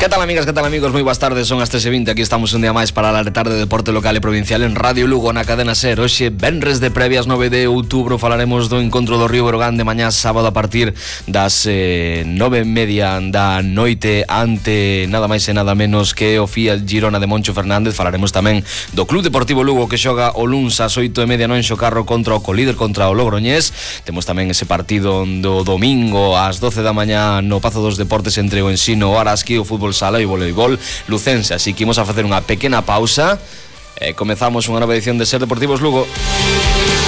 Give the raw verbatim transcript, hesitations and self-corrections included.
Que tal, amigas, que tal, amigos? Moi boas tardes, son as tres e vinte. Aquí estamos un día máis para alertar de deporte local e provincial en Radio Lugo, na cadena SER. Hoxe, venres de previas, nove de outubro, falaremos do encontro do Río Breogán de mañá sábado a partir das eh, nove e media da noite ante nada máis e nada menos que o Fiel Girona de Moncho Fernández. Falaremos tamén do Club Deportivo Lugo que xoga o luns ás oito e media no Enxocarro contra o colíder, contra o Logroñés. Temos tamén ese partido do domingo ás doce da mañá no Pazo dos Deportes entre o Ensino, o Araski, o fútbol sala e o voleibol lucense. Así que imos a facer unha pequena pausa e comezamos unha nova edición de SER Deportivos Lugo.